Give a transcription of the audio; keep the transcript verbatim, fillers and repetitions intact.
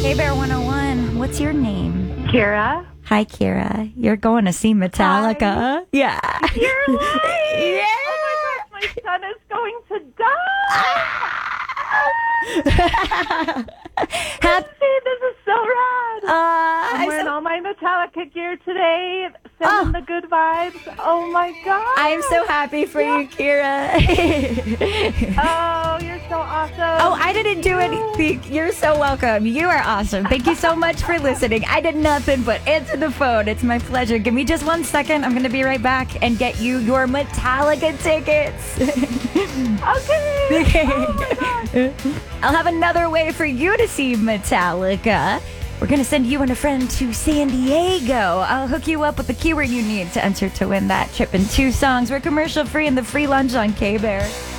K-Bear one oh one. What's your name? Kira. Hi, Kira. You're going to see Metallica. Hi. Yeah. You're lying. Yeah. Oh my gosh, my son is going to die. Hap- See, this is so rad. uh, I'm I'm wearing so, all my Metallica gear today, sending Oh. the good vibes. Oh my god. I'm so happy for you, Kira. Oh, you're so awesome. Oh, I didn't do anything. You're so welcome. You are awesome. Thank you so much for listening. I did nothing but answer the phone. It's my pleasure. Give me just one second. I'm going to be right back and get you your Metallica tickets. Okay. Okay. Oh my gosh. I'll have another way for you to see Metallica. We're going to send you and a friend to San Diego. I'll hook you up with the keyword you need to enter to win that trip in two songs. We're commercial free and the free lunch on K-Bear.